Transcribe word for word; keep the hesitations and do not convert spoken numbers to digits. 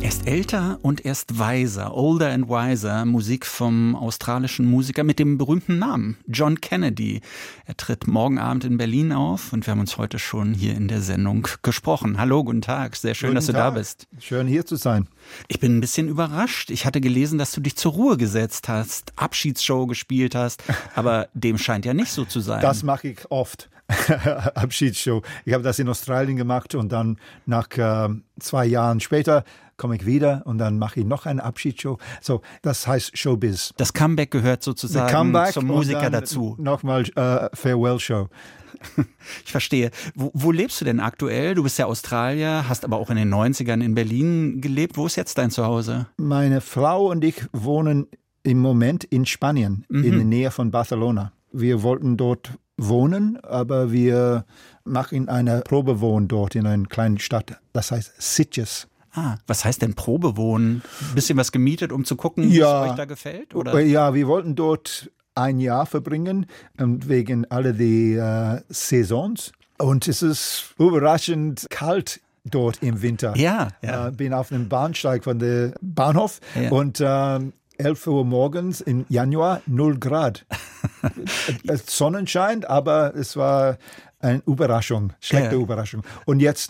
Erst älter und erst weiser, older and wiser, Musik vom australischen Musiker mit dem berühmten Namen, John Kennedy. Er tritt morgen Abend in Berlin auf und wir haben uns heute schon hier in der Sendung gesprochen. Hallo, guten Tag, sehr schön, guten dass du Tag. da bist. Schön hier zu sein. Ich bin ein bisschen überrascht. Ich hatte gelesen, dass du dich zur Ruhe gesetzt hast, Abschiedsshow gespielt hast, aber dem scheint ja nicht so zu sein. Das mache ich oft. Abschiedsshow. Ich habe das in Australien gemacht und dann nach äh, zwei Jahren später komme ich wieder und dann mache ich noch eine Abschiedsshow. So, das heißt Showbiz. Das Comeback gehört sozusagen Comeback zum Musiker und dann dazu. Nochmal äh, Farewell-Show. Ich verstehe. Wo, wo lebst du denn aktuell? Du bist ja Australier, hast aber auch in den neunzigern in Berlin gelebt. Wo ist jetzt dein Zuhause? Meine Frau und ich wohnen im Moment in Spanien, mhm. in der Nähe von Barcelona. Wir wollten dort wohnen, aber wir machen eine Probewohn dort in einer kleinen Stadt. Das heißt Sitges. Ah, was heißt denn Probewohnen? Ein bisschen was gemietet, um zu gucken, wie ja, es euch da gefällt? Oder? Ja, wir wollten dort ein Jahr verbringen, wegen aller die äh, Saisons. Und es ist überraschend kalt dort im Winter. Ja, ja. Äh, bin auf dem Bahnsteig von der Bahnhof ja. und ähm, elf Uhr morgens im Januar, null Grad. Sonnenschein, aber es war eine Überraschung, schlechte ja. Überraschung. Und jetzt